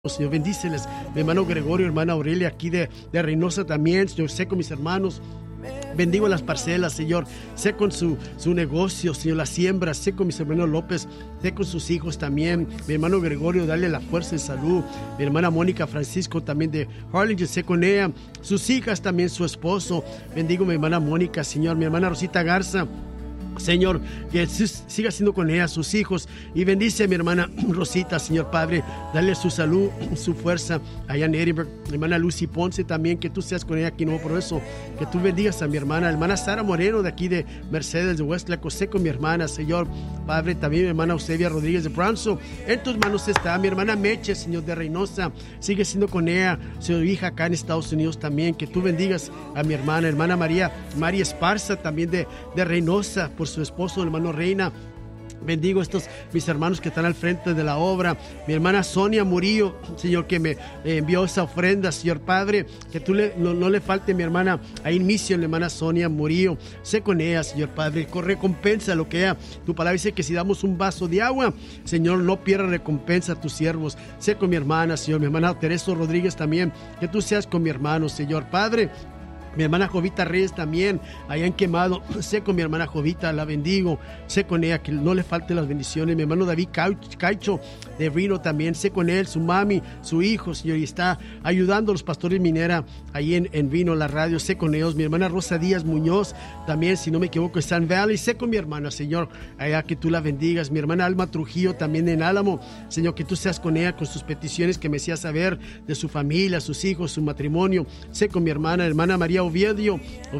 Señor, bendíceles, mi hermano Gregorio, hermana Aurelia, aquí de Reynosa también, Señor, sé con mis hermanos. Bendigo las parcelas, Señor. Sé con su negocio, Señor, la siembra. Sé con mis hermanos López. Sé con sus hijos también. Mi hermano Gregorio, dale la fuerza y salud. Mi hermana Mónica Francisco también de Harlingen. Sé con ella. Sus hijas también, su esposo. Bendigo a mi hermana Mónica, Señor. Mi hermana Rosita Garza. Señor, que siga siendo con ella, sus hijos, y bendice a mi hermana Rosita, Señor Padre, dale su salud, su fuerza allá en Edinburgh. Mi hermana Lucy Ponce también, que tú seas con ella aquí en Nuevo Progreso, que tú bendigas a mi hermana Sara Moreno de aquí de Mercedes de Westlaco. Sé con mi hermana, Señor Padre, también mi hermana Eusebia Rodríguez de Brownsville. En tus manos está mi hermana Meche, Señor, de Reynosa, sigue siendo con ella, su hija acá en Estados Unidos también, que tú bendigas a mi hermana María Esparza también de Reynosa, por su esposo, el hermano Reina. Bendigo a estos mis hermanos que están al frente de la obra. Mi hermana Sonia Murillo, Señor, que me envió esa ofrenda, Señor Padre, que tú no le falte mi hermana ahí en misión, mi hermana Sonia Murillo. Sé con ella, Señor Padre, recompensa lo que ella. Tu palabra dice que si damos un vaso de agua, Señor, no pierda recompensa a tus siervos. Sé con mi hermana, Señor, mi hermana Teresa Rodríguez también, que tú seas con mi hermano, Señor Padre. Mi hermana Jovita Reyes también, allá en Quemado. Sé con mi hermana Jovita, la bendigo. Sé con ella, que no le falten las bendiciones. Mi hermano David Caicho de Reno también. Sé con él, su mami, su hijo, Señor. Y está ayudando a los pastores minera ahí en Reno, la radio. Sé con ellos. Mi hermana Rosa Díaz Muñoz también, si no me equivoco, en San Valley. Sé con mi hermana, Señor, allá que tú la bendigas. Mi hermana Alma Trujillo también en Álamo. Señor, que tú seas con ella, con sus peticiones que me hacía saber de su familia, sus hijos, su matrimonio. Sé con mi hermana María Oviedo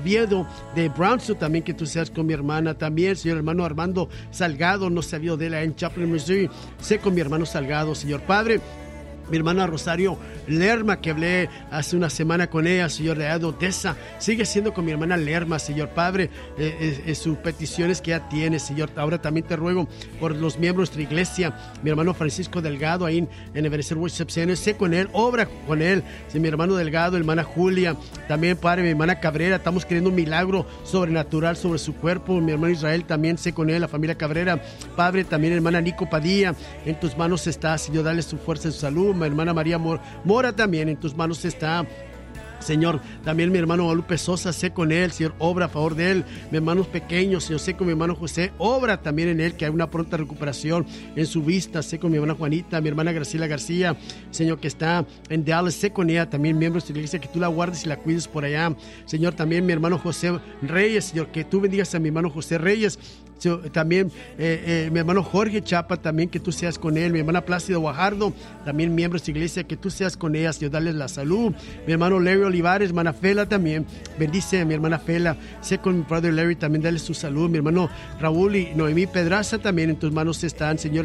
de Brownsville también, que tú seas con mi hermana también, Señor. Hermano Armando Salgado, no sabía de él en Chaplin, Missouri. Sé con mi hermano Salgado, Señor Padre. Mi hermana Rosario Lerma, que hablé hace una semana con ella, Señor, de Odessa, sigue siendo con mi hermana Lerma, Señor Padre, sus peticiones que ella tiene, Señor. Ahora también te ruego por los miembros de nuestra iglesia, mi hermano Francisco Delgado, ahí en Ebenezer Worship Center. Sé con él, obra con él, sí, mi hermano Delgado, hermana Julia, también, Padre, mi hermana Cabrera. Estamos queriendo un milagro sobrenatural sobre su cuerpo. Mi hermano Israel también, sé con él, la familia Cabrera. Padre, también hermana Nico Padilla, en tus manos está, Señor, dale su fuerza y su salud. Mi hermana María Mora también, en tus manos está, Señor. También mi hermano Guadalupe Sosa, sé con él, Señor, obra a favor de él. Mi hermanos pequeños, Señor, sé con mi hermano José, obra también en él, que hay una pronta recuperación en su vista. Sé con mi hermana Juanita, mi hermana Graciela García, Señor, que está en Dallas. Sé con ella también, miembros de la iglesia, que tú la guardes y la cuides por allá, Señor. También mi hermano José Reyes, Señor, que tú bendigas a mi hermano José Reyes. También mi hermano Jorge Chapa, también que tú seas con él. Mi hermana Plácido Guajardo, también miembros de iglesia, que tú seas con ellas, Dios, darles la salud. Mi hermano Larry Olivares, hermana Fela también, bendice a mi hermana Fela. Sé con mi padre Larry, también dale su salud. Mi hermano Raúl y Noemí Pedraza también, en tus manos están, Señor.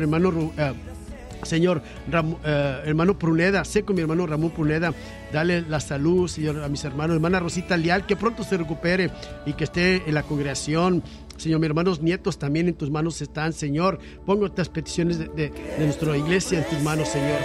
Hermano Pruneda, sé con mi hermano Ramón Pruneda, dale la salud, Señor, a mis hermanos. Hermana Rosita Leal, que pronto se recupere y que esté en la congregación, Señor. Mis hermanos nietos también en tus manos están, Señor. Pongo estas peticiones de nuestra iglesia en tus manos, Señor.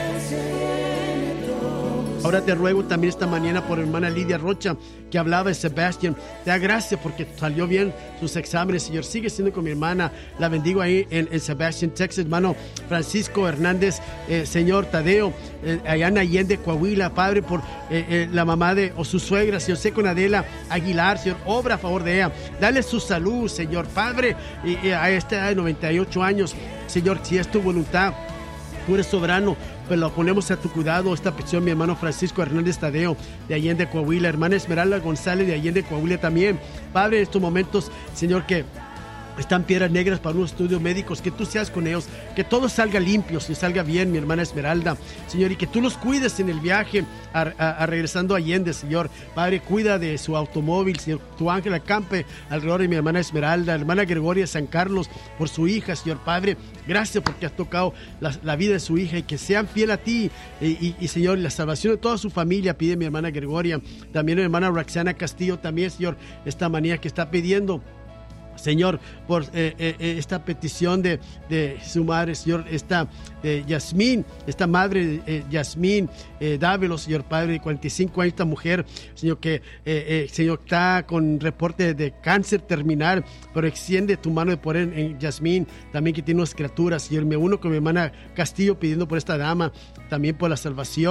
Ahora te ruego también esta mañana por hermana Lidia Rocha, que hablaba de Sebastián. Te da gracias porque salió bien sus exámenes, Señor. Sigue siendo con mi hermana. La bendigo ahí en Sebastián, Texas. Hermano Francisco Hernández, Señor Tadeo, allá en Allende, Coahuila. Padre, por la mamá o su suegra, Señor. Sé con Adela Aguilar, Señor. Obra a favor de ella. Dale su salud, Señor. Padre, a esta edad de 98 años, Señor, si es tu voluntad, tú eres soberano, pero lo ponemos a tu cuidado. Esta petición, mi hermano Francisco Hernández Tadeo, de Allende, Coahuila. Hermana Esmeralda González, de Allende, Coahuila también. Padre, en estos momentos, Señor, que están piedras negras para unos estudios médicos, que tú seas con ellos, que todo salga limpio, que salga bien, mi hermana Esmeralda, Señor, y que tú los cuides en el viaje a regresando a Allende, Señor. Padre, cuida de su automóvil, Señor. Tu ángel acampe alrededor de mi hermana Esmeralda, hermana Gregoria San Carlos, por su hija, Señor. Padre, gracias porque has tocado la vida de su hija, y que sean fiel a ti, y Señor, la salvación de toda su familia pide mi hermana Gregoria. También mi hermana Roxana Castillo también, Señor, esta manía que está pidiendo Señor, por esta petición de su madre, Señor, esta Yasmín, esta madre Yasmín Dávilo, Señor Padre, de 45 años, esta mujer, Señor, que Señor, está con reporte de cáncer terminal, pero extiende tu mano de poder en Yasmín, también que tiene unas criaturas, Señor. Me uno con mi hermana Castillo pidiendo por esta dama, también por la salvación.